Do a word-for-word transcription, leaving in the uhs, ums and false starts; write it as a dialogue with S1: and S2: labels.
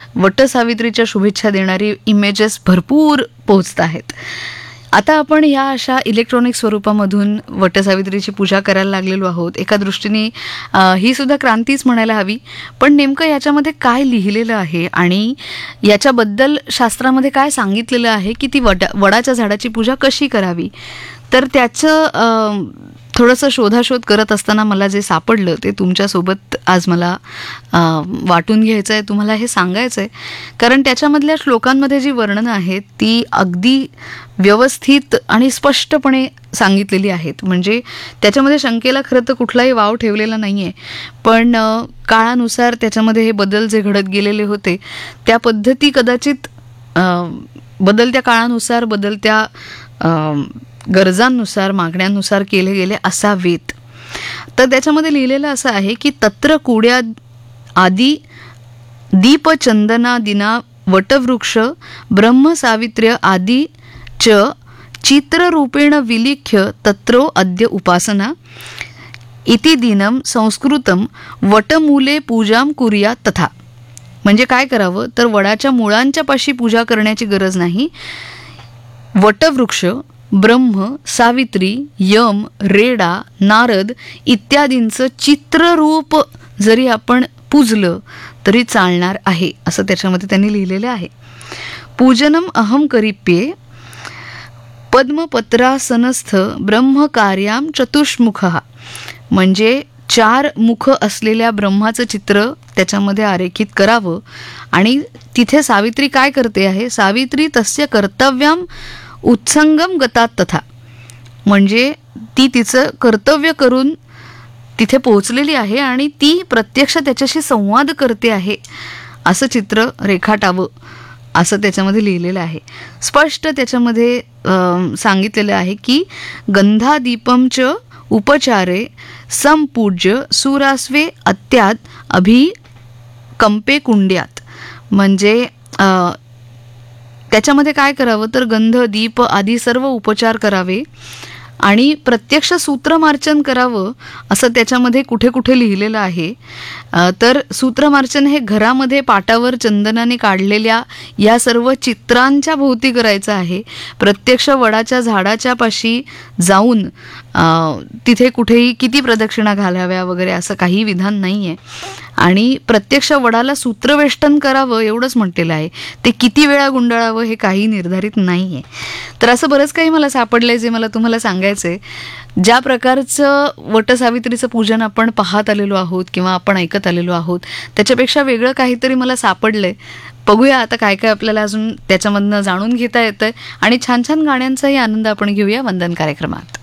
S1: वटसावित्रीच्या शुभेच्छा देणारी इमेजेस भरपूर पोहोचत आहेत. आता आपण ह्या अशा इलेक्ट्रॉनिक स्वरूपामधून वटसावित्रीची पूजा करायला लागलेलो आहोत. एका दृष्टीने ही सुद्धा क्रांतीच म्हणायला हवी. पण नेमकं याच्यामध्ये काय लिहिलेलं आहे आणि याच्याबद्दल शास्त्रामध्ये काय सांगितलेलं आहे की ती वडा वडाच्या झाडाची पूजा कशी करावी, तर त्याचं थोडंसं शोधाशोध करत असताना मला जे सापडलं ते तुमच्यासोबत आज मला वाटून घ्यायचं आहे, तुम्हाला हे सांगायचं आहे. कारण त्याच्यामधल्या श्लोकांमध्ये जी वर्णनं आहेत ती अगदी व्यवस्थित आणि स्पष्टपणे सांगितलेली आहेत. म्हणजे त्याच्यामध्ये शंकेला खरं तर कुठलाही वाव ठेवलेला नाही आहे. पण काळानुसार त्याच्यामध्ये हे बदल जे घडत गेलेले होते त्या पद्धती कदाचित बदलत्या काळानुसार बदलत्या गरजांनुसार मागण्यांनुसार केले गेले असावेत. तर त्याच्यामध्ये लिहिलेलं असं आहे की तत्र कुड्या आदी दीपचंदनादिना वटवृक्ष ब्रह्म सावित्र्य आदी च चित्ररूपेण विलिख्य तत्रो अद्य उपासना इति दिनं संस्कृतं वटमूले पूजां कुर्या तथा. म्हणजे काय करावं तर वडाच्या मुळांच्या पाशी पूजा करण्याची गरज नाही. वटवृक्ष, ब्रह्म, सावित्री, यम, रेडा, नारद इत्यादींचं चित्ररूप जरी आपण पूजलं तरी चालणार आहे असं त्याच्यामध्ये त्यांनी लिहिलेलं आहे. पूजनम अहम करिप्ये पद्मपत्रासनस्थ ब्रह्मकार्यां चतुष्मुखः. म्हणजे चार मुख असलेल्या ब्रह्माचं चित्र त्याच्यामध्ये आरेखित करावं. आणि तिथे सावित्री काय करते आहे, सावित्री तस्य कर्तव्याम उत्संगम गतात तथा. म्हणजे ती तिचं कर्तव्य करून तिथे पोहोचलेली आहे आणि ती प्रत्यक्ष त्याच्याशी संवाद करते आहे असं चित्र रेखाटावं असं त्याच्यामध्ये लिहिलेलं आहे. स्पष्ट त्याच्यामध्ये सांगितलेलं आहे की गंधादीपम च उपचारे संपूज्य सुरास्वे अत्याद अभिकंपे कुंड्यात. म्हणजे त्याच्यामध्ये काय करावं तर गंध, दीप आदी सर्व उपचार करावे आणि प्रत्यक्ष सूत्रमार्चन करावं असं त्याच्यामध्ये कुठे कुठे लिहिलेलं आहे. तर सूत्रमार्चन हे घरामध्ये पाटावर चंदनाने काढलेल्या या सर्व चित्रांच्या भोवती करायचं आहे. प्रत्यक्ष वडाच्या झाडाच्या पाशी जाऊन तिथे कुठेही किती प्रदक्षिणा घालाव्या वगैरे असं काही विधान नाही आहे. आणि प्रत्यक्ष वडाला सूत्रवेष्टन करावं एवढंच म्हटलेलं आहे. ते किती वेळा गुंडाळावं हे काही निर्धारित नाही आहे. तर असं बरंच काही मला सापडलं आहे जे मला तुम्हाला सांगायचं आहे. ज्या प्रकारचं वटसावित्रीचं पूजन आपण पाहत आलेलो आहोत किंवा आपण ऐकत आलेलो आहोत त्याच्यापेक्षा वेगळं काहीतरी मला सापडलं आहे. बघूया आता काय काय आपल्याला अजून त्याच्यामधनं जाणून घेता येतं आहे आणि छान छान गाण्यांचाही आनंद आपण घेऊया वंदन कार्यक्रमात.